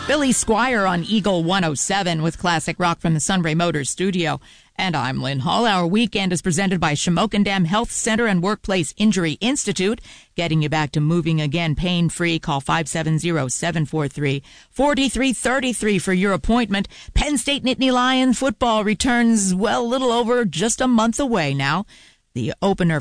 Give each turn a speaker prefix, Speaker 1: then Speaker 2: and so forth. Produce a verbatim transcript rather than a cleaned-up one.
Speaker 1: Billy Squire on Eagle one oh seven with classic rock from the Sunray Motors studio. And I'm Lynn Hall. Our weekend is presented by Shamokin Dam Health Center and Workplace Injury Institute. Getting you back to moving again pain-free. Call five seven zero, seven four three, four three three three for your appointment. Penn State Nittany Lion football returns, well, a little over just a month away now. The opener